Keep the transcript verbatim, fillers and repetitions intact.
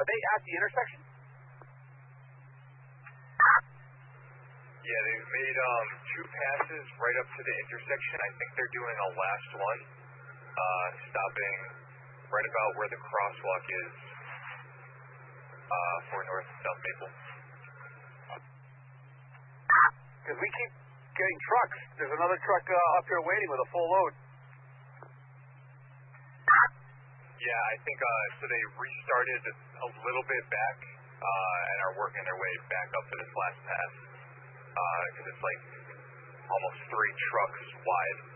Are they at the intersection? Yeah, they've made um, two passes right up to the intersection. I think they're doing a last one, uh, stopping right about where the crosswalk is uh, for North and South Maple. Because we keep getting trucks. There's another truck uh, up here waiting with a full load. Yeah, I think uh, so they restarted a little bit back uh, and are working their way back up to this last pass because uh, it's like almost three trucks wide.